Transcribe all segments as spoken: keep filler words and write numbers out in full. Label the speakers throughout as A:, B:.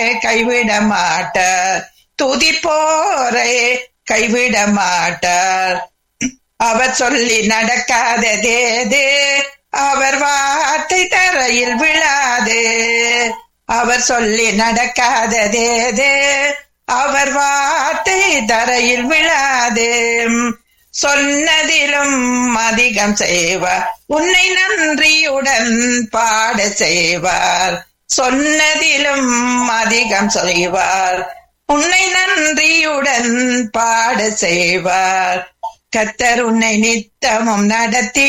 A: கைவிட மாட்டார், துதிப்போரை கைவிட மாட்டார். அவர் சொல்லி நடக்காததேது, அவர் வார்த்தை தரையில் விழாது. அவர் சொல்லி நடக்காததேது, அவர் வார்த்தை தரையில் விழாது. சொன்னதிலும் அதிகம் செய்வார், உன்னை நன்றியுடன் பாட செய்வார். சொன்னதிலும் அதிகம் செய்வார், உன்னை நன்றியுடன் பாட செய்வார். கர்த்தர் உன்னை நித்தமும் நடத்தி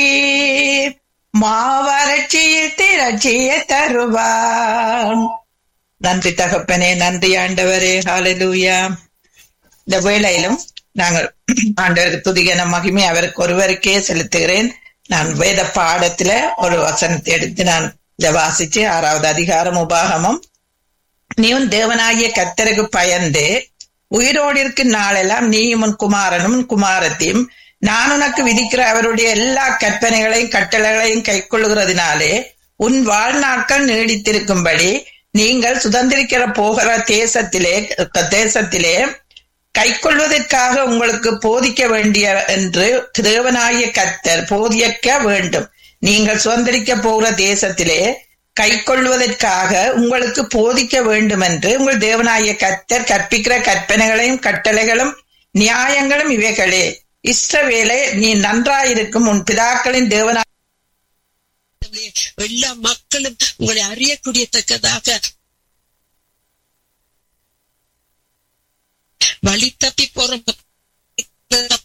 A: மாவறட்சியில் திரட்சியை தருவார். நன்றி தகப்பனே, நன்றி ஆண்டவரே. ஹல்லேலூயா. இந்த வேளையிலும் நாங்கள் ஆண்டவருக்கு துதிகன மகிமை அவருக்கு ஒருவருக்கே செலுத்துகிறேன். நான் வேத பாடத்துல ஒரு வசனத்தை எடுத்து நான் இதை வாசிச்சு ஆறாவது அதிகாரம் உபாகமம். நீயும் தேவனாகிய கர்த்தருக்கு பயந்து உயிரோடு இருக்கும் நாளெல்லாம் நீயும் உன் குமாரனும் குமாரத்தையும் நான் உனக்கு விதிக்கிற அவருடைய எல்லா கற்பனைகளையும் கட்டளைகளையும் கை கொள்ளுகிறதுனாலே உன் வாழ்நாட்கள் நீடித்திருக்கும்படி நீங்கள் சுதந்திரிக்கிற போகிற தேசத்திலே தேசத்திலே கை கொள்வதற்காக உங்களுக்கு போதிக்க வேண்டிய என்று தேவனாகிய கர்த்தர் போதிக்க வேண்டும். நீங்கள் சுதந்திரிக்க போகிற தேசத்திலே கை கொள்வதற்காக உங்களுக்கு போதிக்க வேண்டும் என்று உங்கள் தேவனாகிய கர்த்தர் கற்பிக்கிற கற்பனைகளையும் கட்டளைகளும் நியாயங்களும் இவைகளே. இஸ்ரவேலே, நீ நன்றாயிருக்கும் உன் பிதாக்களின் தேவனாய்
B: எல்லா மக்களும் உங்களை அறியக்கூடியத்தக்கதாக வழி தப்பி போற